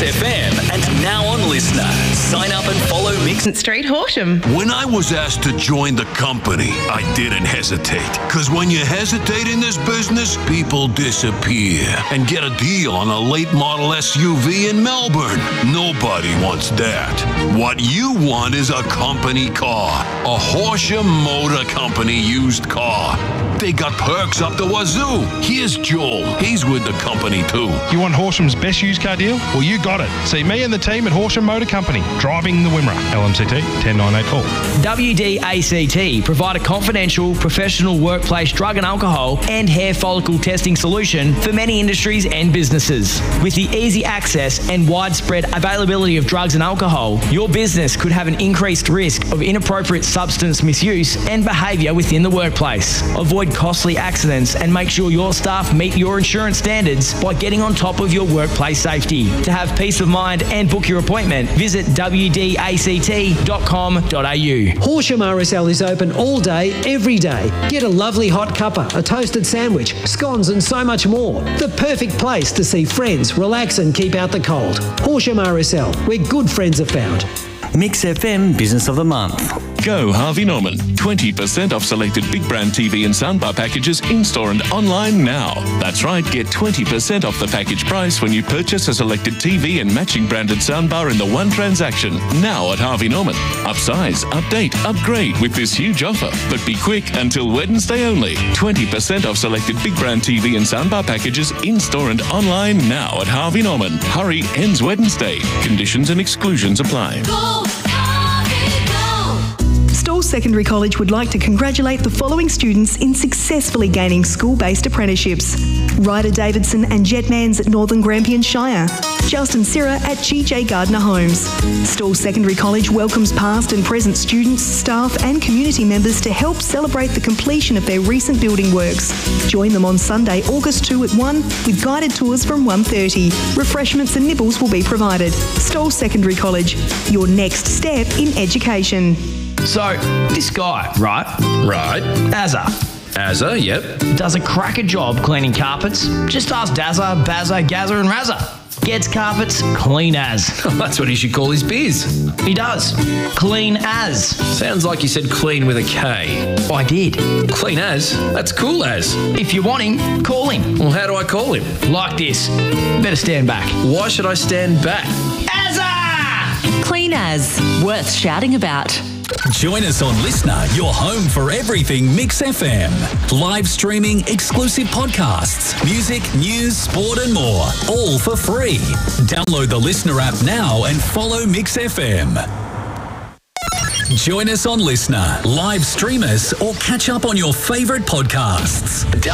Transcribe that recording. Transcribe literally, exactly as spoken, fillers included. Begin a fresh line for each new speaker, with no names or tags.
Mix F M and now on Listener. Sign up and follow Mix
Street, Horsham.
When I was asked to join the company, I didn't hesitate. Because when you hesitate in this business, people disappear and get a deal on a late model S U V in Melbourne. Nobody wants that. What you want is a company car. A Horsham Motor Company used car. They got perks up the wazoo. Here's Joel. He's with the company too.
You want Horsham's best used car deal? Well, you got it. See me and the team at Horsham Motor Company, driving the Wimmera. L M C T ten nine eight four.
W D A C T provide a confidential, professional workplace drug and alcohol and hair follicle testing solution for many industries and businesses. With the easy access and widespread availability of drugs and alcohol, your business could have an increased risk of inappropriate substance misuse and behaviour within the workplace. Avoid costly accidents and make sure your staff meet your insurance standards by getting on top of your workplace safety. To have peace of mind and book your appointment, visit w d a c t dot com dot a u.
Horsham R S L is open all day, every day. Get a lovely hot cuppa, a toasted sandwich, scones and so much more. The perfect place to see friends, relax and keep out the cold. Horsham R S L, where good friends are found.
Mix F M Business of the Month.
Go Harvey Norman. twenty percent off selected big brand T V and soundbar packages in-store and online now. That's right, get twenty percent off the package price when you purchase a selected T V and matching branded soundbar in the one transaction. Now at Harvey Norman. Upsize, update, upgrade with this huge offer. But be quick, until Wednesday only. twenty percent off selected big brand T V and soundbar packages in-store and online now at Harvey Norman. Hurry, ends Wednesday. Conditions and exclusions apply.
Go, Harvey, go. Stawell Secondary College would like to congratulate the following students in successfully gaining school-based apprenticeships. Ryder Davidson and Jetmans at Northern Grampian Shire. Justin Sirra at G J Gardner Homes. Stawell Secondary College welcomes past and present students, staff and community members to help celebrate the completion of their recent building works. Join them on Sunday, August second at one with guided tours from one thirty. Refreshments and nibbles will be provided. Stawell Secondary College, your next step in education.
So, this guy, right?
Right.
Azza.
Azza, yep.
Does a cracker job cleaning carpets. Just ask Dazza, Bazza, Gazza and Razza. Gets carpets clean as.
That's what he should call his biz.
He does. Clean as.
Sounds like you said clean with a K.
I did.
Clean as? That's cool as.
If you want him, call him.
Well, how do I call him?
Like this. Better stand back.
Why should I stand back?
Azza!
Clean as. Worth shouting about.
Join us on Listener, your home for everything Mix F M. Live streaming, exclusive podcasts, music, news, sport and more. All for free. Download the Listener app now and follow Mix F M. Join us on Listener, live stream us or catch up on your favourite podcasts.